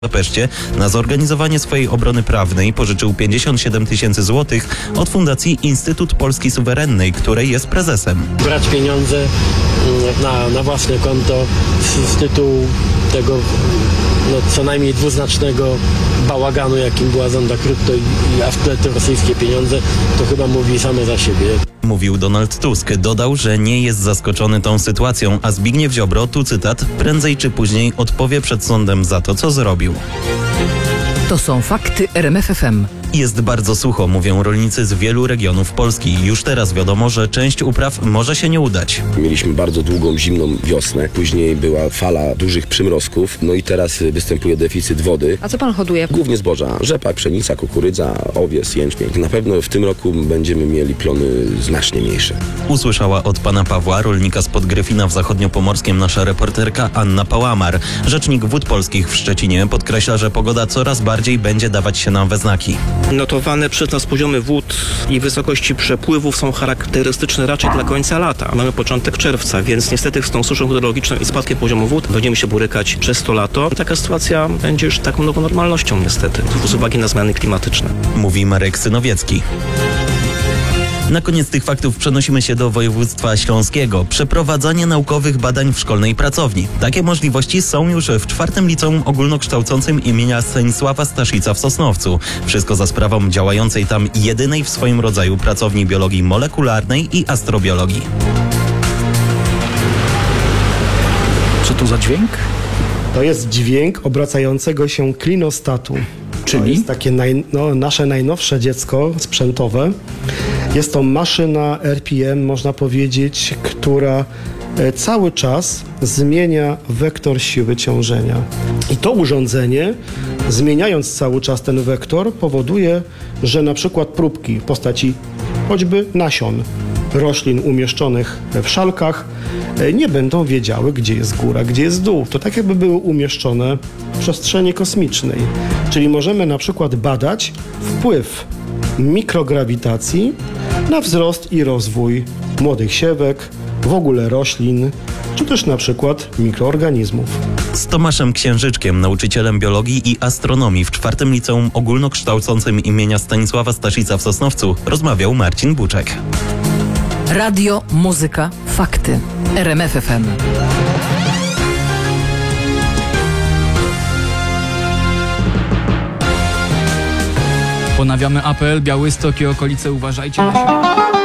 W Budapeszcie na zorganizowanie swojej obrony prawnej pożyczył 57 000 złotych od Fundacji Instytut Polski Suwerennej, której jest prezesem. Brać pieniądze na własne konto z tytułu tego co najmniej dwuznacznego bałaganu, jakim była zonda krypto i te rosyjskie pieniądze, to chyba mówi same za siebie. Mówił Donald Tusk. Dodał, że nie jest zaskoczony tą sytuacją, a Zbigniew Ziobro, tu cytat, prędzej czy później odpowie przed sądem za to, co zrobił. To są fakty RMF FM. Jest bardzo sucho, mówią rolnicy z wielu regionów Polski. Już teraz wiadomo, że część upraw może się nie udać. Mieliśmy bardzo długą, zimną wiosnę. Później była fala dużych przymrozków. No i teraz występuje deficyt wody. A co pan hoduje? Głównie zboża. Rzepak, pszenica, kukurydza, owies, jęczmień. Na pewno w tym roku będziemy mieli plony znacznie mniejsze. Usłyszała od pana Pawła, rolnika spod Gryfina w Zachodniopomorskiem, nasza reporterka Anna Pałamar. Rzecznik Wód Polskich w Szczecinie podkreśla, że pogoda coraz bardziej będzie dawać się nam we znaki. Notowane przez nas poziomy wód i wysokości przepływów są charakterystyczne raczej dla końca lata. Mamy początek czerwca, więc niestety z tą suszą hydrologiczną i spadkiem poziomu wód będziemy się borykać przez to lato. Taka sytuacja będzie już taką nową normalnością niestety, z uwagi na zmiany klimatyczne. Mówi Marek Synowiecki. Na koniec tych faktów przenosimy się do województwa śląskiego. Przeprowadzanie naukowych badań w szkolnej pracowni. Takie możliwości są już w 4. Liceum Ogólnokształcącym imienia Stanisława Staszica w Sosnowcu. Wszystko za sprawą działającej tam jedynej w swoim rodzaju pracowni biologii molekularnej i astrobiologii. Co to za dźwięk? To jest dźwięk obracającego się klinostatu. Czyli? To jest takie nasze najnowsze dziecko sprzętowe. Jest to maszyna RPM, można powiedzieć, która cały czas zmienia wektor siły ciążenia. I to urządzenie, zmieniając cały czas ten wektor, powoduje, że na przykład próbki w postaci choćby nasion roślin umieszczonych w szalkach nie będą wiedziały, gdzie jest góra, gdzie jest dół. To tak jakby były umieszczone w przestrzeni kosmicznej. Czyli możemy na przykład badać wpływ mikrograwitacji na wzrost i rozwój młodych siewek, w ogóle roślin, czy też na przykład mikroorganizmów. Z Tomaszem Księżyczkiem, nauczycielem biologii i astronomii w 4. Liceum Ogólnokształcącym imienia Stanisława Staszica w Sosnowcu rozmawiał Marcin Buczek. Radio, muzyka, fakty. RMF FM. Ponawiamy apel, Białystok i okolice, uważajcie na siebie.